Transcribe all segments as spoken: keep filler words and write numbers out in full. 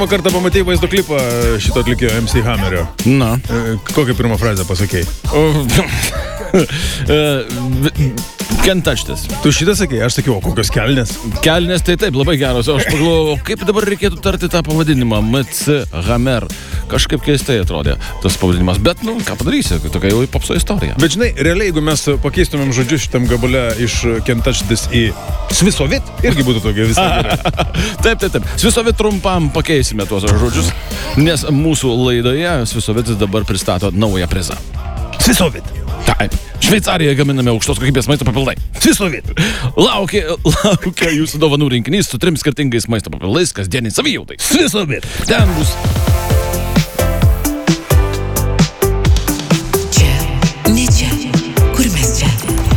Kartą pamatėjai vaizdo klipą šito atlikėjo M C Hammerio. Na. Kokią pirmą frazę pasakėjai? Can't touch this. Tu šitą sakėjai, aš sakiau, o kokios kelnės? Kelnės tai taip, labai geros. O aš pagalvojau, kaip dabar reikėtų tarti tą pavadinimą? M C Hammer. Kažkaip keistai atrodė tas pavadinimas. Bet, nu, ką padarysi, tokia jau popso istorija. Bet žinai, realiai, jeigu mes pakeistumėm žodžius šitam gabale iš Can't touch this į Svisovit, irgi būtų tokia visai gerai. Taip, taip, taip. Svisovit trumpam pakeisime tuos žodžius, nes mūsų laidoje Svisovitis dabar pristato naują prizą. Svisovit. Taip. Šveicarijoje gaminame aukštos kokybės maisto papildai. Svisovit. Laukia, laukia jūsų dovanų rinkinys su trim skirtingais maisto papildais kasdieniai savijautai. Svisovit. Ten bus... Čia, ne čia. Kur mes čia?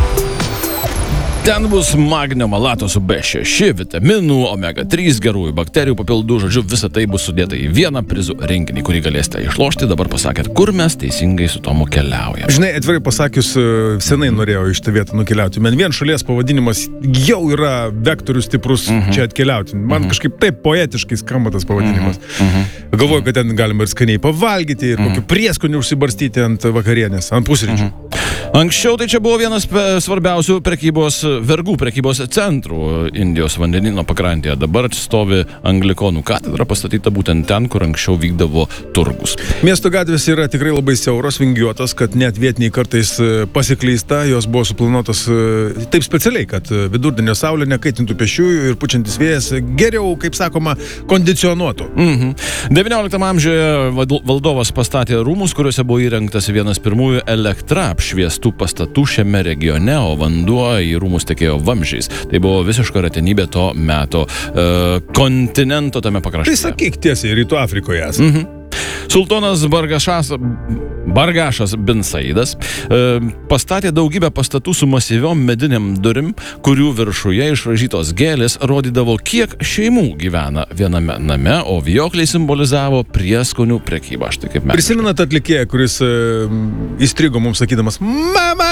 Ten bus magnio malato su B šeši, vitaminų, omega trys, gerųjų bakterijų papildų, žodžiu, visa tai bus sudėta į vieną prizų rinkinį, kurį galėsite išlošti. Dabar pasakėt, kur mes teisingai su tomu keliaujame. Žinai, atvirai pasakius, senai norėjau iš tą vietą nukeliauti. Man vien šalies pavadinimas jau yra vektorius stiprus uh-huh. čia atkeliauti. Man uh-huh. kažkaip taip poetiškai skamba tas pavadinimas. Uh-huh. Galvoju, kad ten galima ir skaniai pavalgyti, ir uh-huh. kokį prieskonį užsibarstyti ant vakarienės, ant pusryčių. Uh-huh. Anksčiau tai čia buvo vienas svarbiausių prekybos, vergų prekybos centrų Indijos vandenyno pakrantėje. Dabar stovi Anglikonų katedra, pastatyta būtent ten, kur anksčiau vykdavo turgus. Miesto gatvės yra tikrai labai siauros, vingiuotos, kad net vietiniai kartais pasiklysta, jos buvo suplanuotos taip specialiai, kad vidurdienio saulė nekaitintų pėsčiųjų ir pučiantis vėjas geriau, kaip sakoma, kondicionuotų. Mhm. devynioliktam amžiuje valdovas pastatė rūmus, kuriuose buvo įrengtas vienas pirmųjų elektra apšviestų pastatų šiame regione, o vanduo į rūmus tekėjo vamzdžiais. Tai buvo visiška retenybė to meto uh, kontinento tame pakraštyje. Tai sakyk tiesiai, Rytų Afrikoje esame. Mhm. Sultonas Bargašas, Bargašas bin Saidas e, pastatė daugybę pastatų su masyviom mediniam durim, kurių viršuje išražytos gėlės rodydavo, kiek šeimų gyvena viename name, o vijokliai simbolizavo prieskonių prekybą. Štai kaip mes. Prisimenat atlikėją, kuris e, įstrigo mums sakydamas Mama!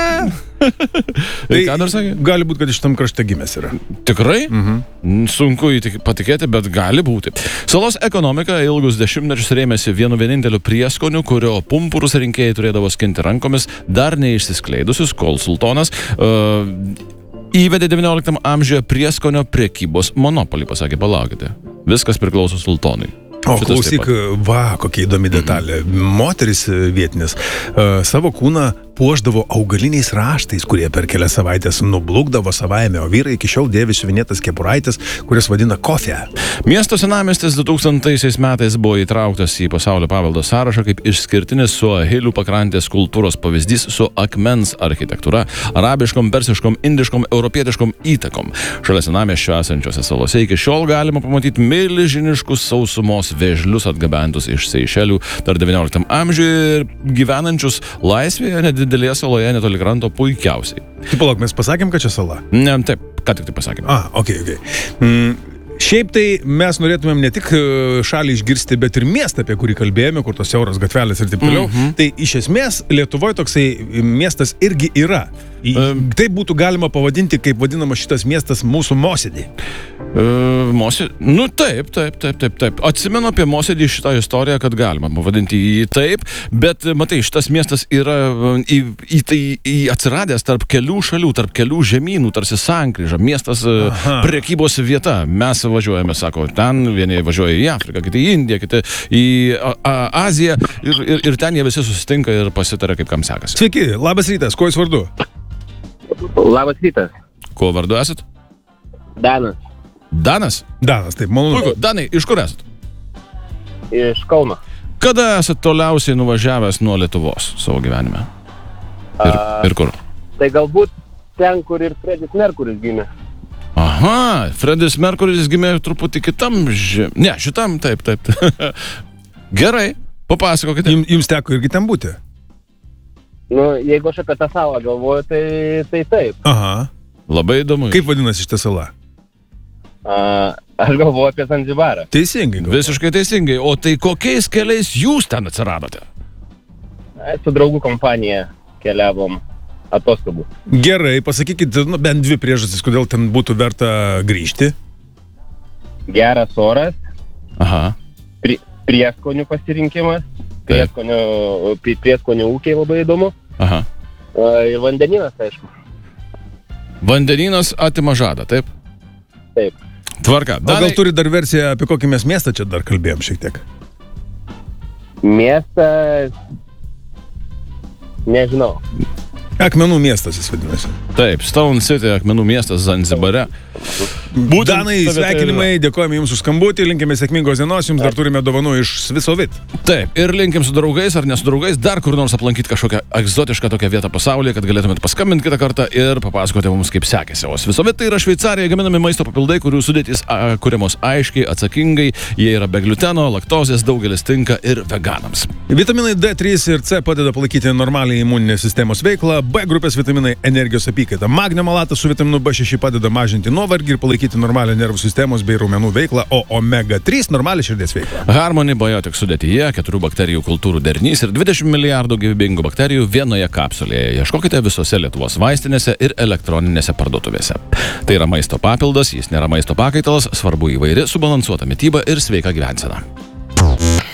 Tai ką dar sakė? Gali būti, kad iš tam krašte gimęs yra. Tikrai? Mhm. Sunku patikėti, bet gali būti. Salos ekonomika ilgus dešimtmečius rėmėsi vienu vieninteliu prieskoniu, kurio pumpurus rinkėjai turėdavo skinti rankomis, dar neišsiskleidusius, kol sultonas uh, įvedė devynioliktam amžiuje prieskonio prekybos monopolį, pasakė, palaukite. Viskas priklauso sultonui. O klausyk, va, kokia įdomi detalė. Mhm. Moteris vietinės uh, savo kūną puošdavo augaliniais raštais, kurie per kelias savaitės nublukdavo savaime, o vyrai iki šiol dėvi siuvinėtas kepuraitės, kurias vadina kofė. Miesto senamiestis du tūkstantaisiais metais buvo įtrauktas į pasaulio paveldo sąrašą kaip išskirtinis Suahilių pakrantės kultūros pavyzdys su akmens architektūra, arabiškom, persiškom, indiškom, europietiškom įtakom. Šalia senamiesčio esančiose salose iki šiol galima pamatyti milžiniškus sausumos vėžlius atgabentus iš Seišelių dar devynioliktam amžiuje ir gyvenančius laisvėje nedidelėje saloje netoli kranto puikiausiai. Tai palauk, mes pasakėm, kad čia sala? Ne, taip, ką tik tai pasakėm. Ah, okei, okay, okei. Okay. Mm. Šiaip tai mes norėtumėm ne tik šalį išgirsti, bet ir miestą, apie kurį kalbėjome, kur tos siauros gatvelės ir taip toliau. Mm-hmm. Tai iš esmės Lietuvoje toksai miestas irgi yra. Um, tai būtų galima pavadinti, kaip vadinama šitas miestas, mūsų Mosėdį. Uh, Mosėdį? Nu taip, taip, taip, taip, taip. Atsimenu apie Mosėdį šitą istoriją, kad galima pavadinti jį taip, bet matai, šitas miestas yra į, į tai į atsiradęs tarp kelių šalių, tarp kelių žemynų, tarsi sankryža. Miestas Aha. prekybos vieta. Mes važiuojame, sako, ten vieni važiuoja į Afriką, kiti į Indiją, kiti į a, a, Aziją ir, ir, ir ten jie visi susitinka ir pasitaria, kaip kam sekasi. Sveiki, labas rytas, kuo jūs vardu? Labas rytas. Kuo vardu esat? Danas. Danas? Danas, taip, malonu. Puiku. Danai, iš kur esat? Iš Kauno. Kada esat toliausiai nuvažiavęs nuo Lietuvos savo gyvenime? Ir, A, ir kur? Tai galbūt ten, kur ir Fredis Merkuris gimė. Aha, Fredis Merkuris gimė truputį kitam žem... Ne, šitam, taip, taip. Gerai, papasakokite. Jums, jums teko irgi ten būti? Nu, jeigu aš apie tą salą galvoju, tai, tai taip. Aha. Labai įdomu. Kaip vadinasi šitą salą? A, aš galvoju apie Zanzibarą. Teisingai. Galvoju. Visiškai teisingai. O tai kokiais keliais jūs ten atsiradote? Su draugų kompanija keliavom atostogų. Gerai, pasakykit, nu, bent dvi priežastys, kodėl ten būtų verta grįžti. Geras oras. Aha. prieskonių pasirinkimas, prieskonių, prieskonių ūkiai labai įdomu. Aha. Ir vandeninas, aišku. Vandeninas atima žadą, taip? Taip. Tvarka. O gal turi dar versiją, apie kokį mes miestą čia dar kalbėjom šiek tiek? Miestas... Nežinau. Akmenų miestas jis vadinasi. Taip, Stone City, akmenų miestas Zanzibare. Būtent Danai, sveikinimai, dėkojame Jums už skambutį, linkime sėkmingos dienos, Jums dar turime dovanų iš Svisovit. Taip, ir linkim su draugais ar ne su draugais dar kur nors aplankyti kažkokią egzotišką tokią vietą pasaulyje, kad galėtumėt paskambinti kitą kartą ir papasakoti mums, kaip sekėsi. O Svisovit tai yra Šveicarijoje gaminami maisto papildai, kurių sudėtys a, kuriamos aiškiai, atsakingai, jie yra be gliuteno, laktozės, daugelis tinka ir veganams. Vitaminai D trys ir C padeda palaikyti normaliai imuninės sistemos veiklą, B grupės vitaminai energijos apykaitą. Magnio malatas su vitaminu B šeši padeda mažinti nuovargį ir palaikyti normalią nervų sistemos bei raumenų veiklą, o omega trys normalią širdies veiklą. Harmony Biotic sudėtyje keturių bakterijų kultūrų derinys ir dvidešimt milijardų gyvybingų bakterijų vienoje kapsulėje. Ieškokite visose Lietuvos vaistinėse ir elektroninėse parduotuvėse. Tai yra maisto papildas, jis nėra maisto pakaitalas, svarbu įvairi, subalansuota mityba ir sveika gyvensena.